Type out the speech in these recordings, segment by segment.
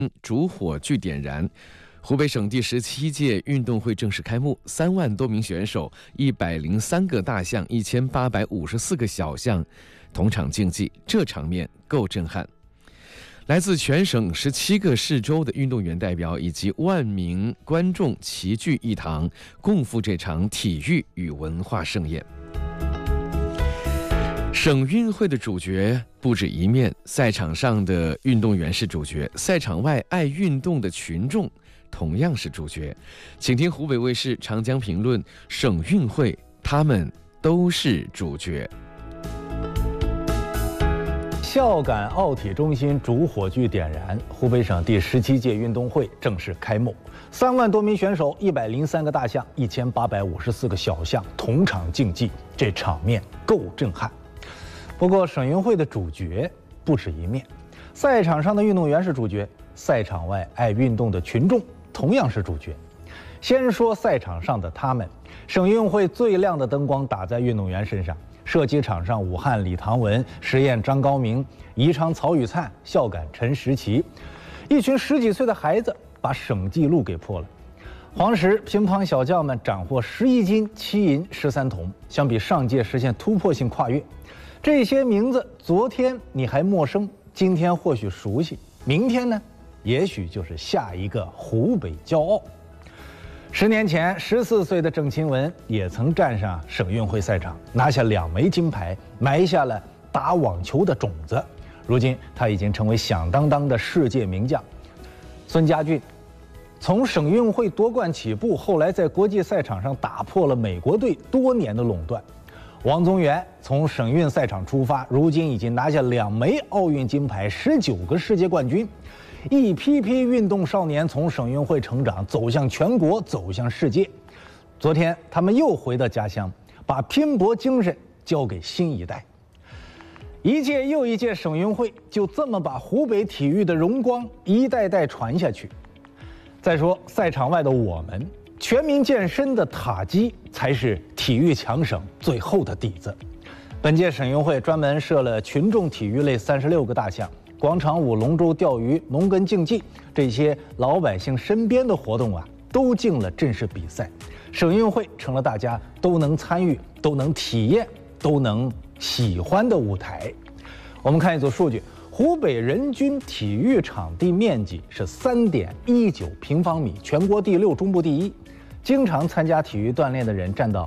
烛火炬点燃。湖北省第17届运动会正式开幕，3万多名选手，103个大项，1854个小项，同场竞技，这场面够震撼。来自全省17个市州的运动员代表以及万名观众齐聚一堂，共赴这场体育与文化盛宴。省运会的主角不止一面，赛场上的运动员是主角，赛场外爱运动的群众同样是主角。请听湖北卫视长江评论省运会，他们都是主角。 孝感奥体中心烛火炬点燃，湖北省第17届运动会正式开幕。3万多名选手，103个大项，1854个小项，同场竞技，这场面够震撼。不过，省运会的主角不止一面，赛场上的运动员是主角，赛场外爱运动的群众同样是主角。先说赛场上的他们，省运会最亮的灯光打在运动员身上。射击场上，武汉李唐文、实验张高明、宜昌曹宇灿、孝感陈石奇，一群10几岁的孩子把省纪录给破了。黄石乒乓小将们斩获11金、7银、13铜，相比上届实现突破性跨越。这些名字昨天你还陌生，今天或许熟悉，明天呢，也许就是下一个湖北骄傲。10年前，14岁的郑钦文也曾站上省运会赛场，拿下2枚金牌，埋下了打网球的种子。如今，他已经成为响当当的世界名将。孙家俊从省运会夺冠起步，后来在国际赛场上打破了美国队多年的垄断。王宗源从省运赛场出发，如今已经拿下2枚奥运金牌，19个世界冠军。一批批运动少年从省运会成长，走向全国，走向世界。昨天，他们又回到家乡，把拼搏精神交给新一代。一届又一届省运会就这么把湖北体育的荣光一代代传下去。再说赛场外的我们，全民健身的塔基才是体育强省最后的底子。本届省运会专门设了群众体育类36个大项。广场舞、龙舟、钓鱼、农耕竞技，这些老百姓身边的活动都进了正式比赛。省运会成了大家都能参与、都能体验、都能喜欢的舞台。我们看一组数据：湖北人均体育场地面积是3.19平方米，全国第6，中部第1。经常参加体育锻炼的人占到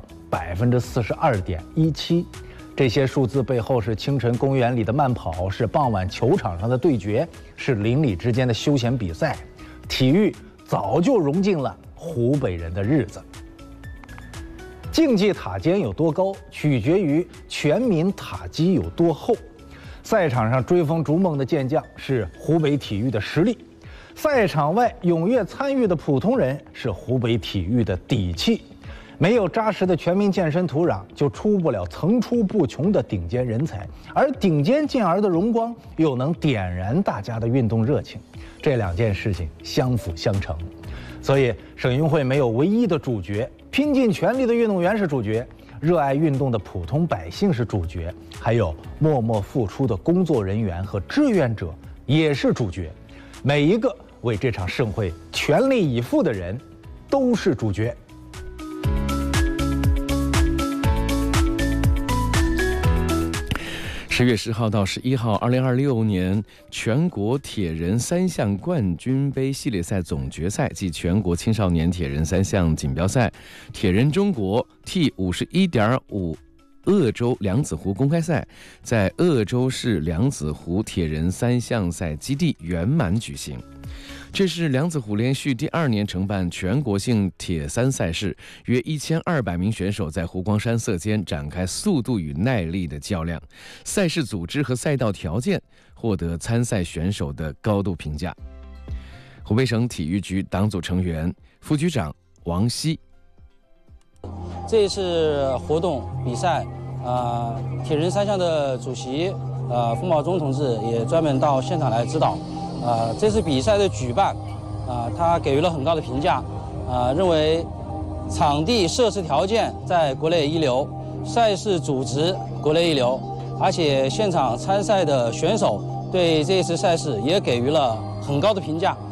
42.17%。这些数字背后是清晨公园里的慢跑，是傍晚球场上的对决，是邻里之间的休闲比赛。体育早就融进了湖北人的日子。竞技塔尖有多高，取决于全民塔基有多厚。赛场上追风逐梦的健将是湖北体育的实力，赛场外踊跃参与的普通人是湖北体育的底气。没有扎实的全民健身土壤，就出不了层出不穷的顶尖人才，而顶尖健儿的荣光又能点燃大家的运动热情，这2件事情相辅相成。所以省运会没有唯一的主角，拼尽全力的运动员是主角，热爱运动的普通百姓是主角，还有默默付出的工作人员和志愿者也是主角。每一个为这场盛会全力以赴的人都是主角。 10月10号到11号，2026年全国铁人3项冠军杯系列赛总决赛暨全国青少年铁人3项锦标赛，铁人中国 T51.5鄂州梁子湖公开赛在鄂州市梁子湖铁人3项赛基地圆满举行。这是梁子湖连续第2年承办全国性铁三赛事，约1200名选手在湖光山色间展开速度与耐力的较量，赛事组织和赛道条件获得参赛选手的高度评价。湖北省体育局党组成员、副局长王希。 这一次活动比赛，铁人3项的主席冯保忠同志也专门到现场来指导。这次比赛的举办，他给予了很高的评价，认为场地设施条件在国内一流，赛事组织国内一流，而且现场参赛的选手对这一次赛事也给予了很高的评价。